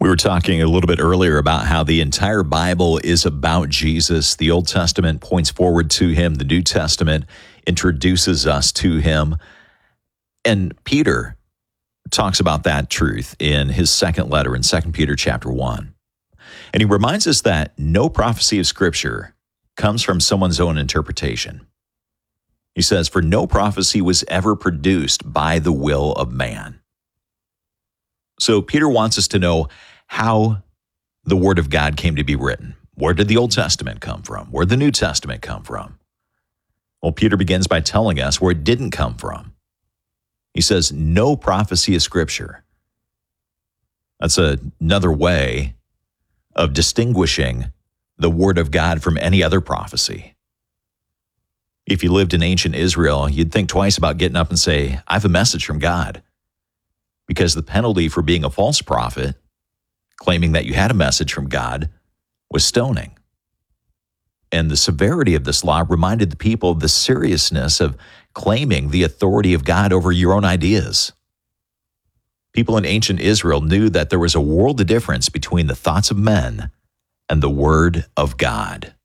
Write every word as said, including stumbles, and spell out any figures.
We were talking a little bit earlier about how the entire Bible is about Jesus. The Old Testament points forward to him. The New Testament introduces us to him. And Peter talks about that truth in his second letter in Second Peter chapter one. And he reminds us that no prophecy of Scripture comes from someone's own interpretation. He says, "For no prophecy was ever produced by the will of man." So Peter wants us to know how the Word of God came to be written. Where did the Old Testament come from? Where did the New Testament come from? Well, Peter begins by telling us where it didn't come from. He says, no prophecy of Scripture. That's a, another way of distinguishing the Word of God from any other prophecy. If you lived in ancient Israel, you'd think twice about getting up and say, I have a message from God. Because the penalty for being a false prophet, claiming that you had a message from God, was stoning. And the severity of this law reminded the people of the seriousness of claiming the authority of God over your own ideas. People in ancient Israel knew that there was a world of difference between the thoughts of men and the Word of God.